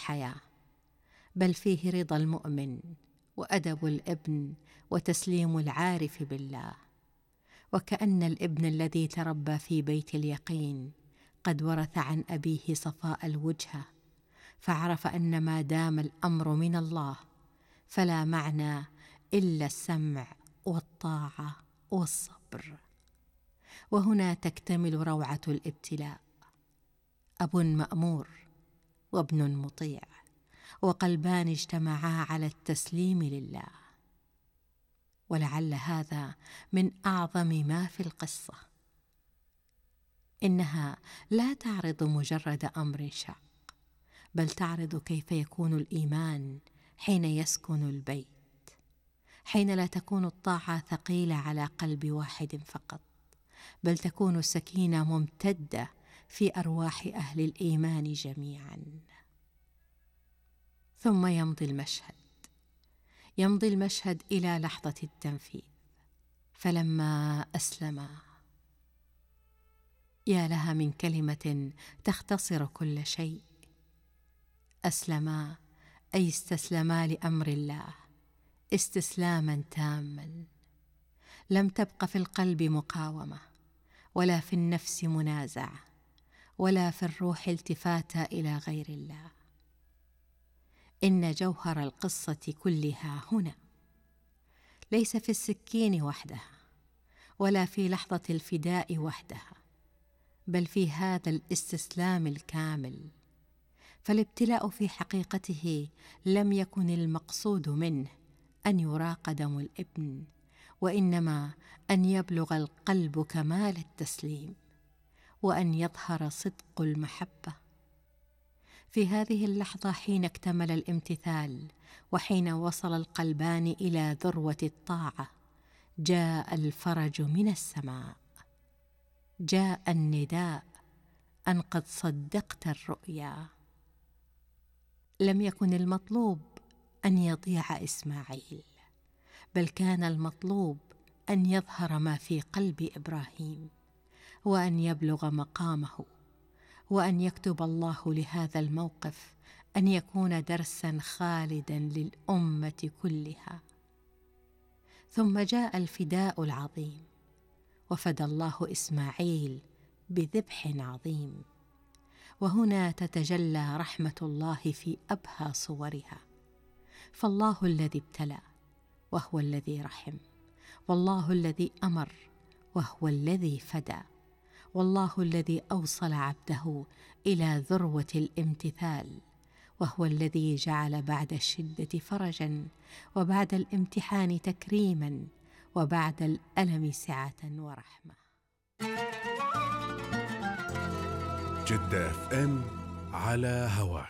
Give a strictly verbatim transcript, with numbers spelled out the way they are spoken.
الحياة، بل فيه رضا المؤمن وأدب الابن وتسليم العارف بالله. وكأن الابن الذي تربى في بيت اليقين قد ورث عن أبيه صفاء الوجهة، فعرف أن ما دام الأمر من الله فلا معنى إلا السمع والطاعة والصبر. وهنا تكتمل روعة الابتلاء: أب مأمور وابن مطيع، وقلبان اجتمعا على التسليم لله. ولعل هذا من أعظم ما في القصة. إنها لا تعرض مجرد أمر شاق، بل تعرض كيف يكون الإيمان حين يسكن البيت، حين لا تكون الطاعة ثقيلة على قلب واحد فقط، بل تكون السكينة ممتدة في أرواح أهل الإيمان جميعا. ثم يمضي المشهد يمضي المشهد إلى لحظة التنفيذ. فلما أسلما، يا لها من كلمة تختصر كل شيء. أسلما أي استسلما لأمر الله استسلاما تاما، لم تبق في القلب مقاومة، ولا في النفس منازعة، ولا في الروح التفاتة إلى غير الله. إن جوهر القصة كلها هنا، ليس في السكين وحدها، ولا في لحظة الفداء وحدها، بل في هذا الاستسلام الكامل. فالابتلاء في حقيقته لم يكن المقصود منه أن يراق دم الابن، وإنما أن يبلغ القلب كمال التسليم، وأن يظهر صدق المحبة. في هذه اللحظة حين اكتمل الامتثال، وحين وصل القلبان إلى ذروة الطاعة، جاء الفرج من السماء، جاء النداء أن قد صدقت الرؤيا. لم يكن المطلوب أن يضيع إسماعيل، بل كان المطلوب أن يظهر ما في قلب إبراهيم، وأن يبلغ مقامه، وأن يكتب الله لهذا الموقف أن يكون درسا خالدا للأمة كلها. ثم جاء الفداء العظيم، وفدى الله إسماعيل بذبح عظيم. وهنا تتجلى رحمة الله في أبهى صورها. فالله الذي ابتلى وهو الذي رحم، والله الذي أمر وهو الذي فدى، والله الذي أوصل عبده إلى ذروة الامتثال، وهو الذي جعل بعد الشدة فرجا، وبعد الامتحان تكريما، وبعد الألم سعة ورحمة. جدة اف ام على هواك.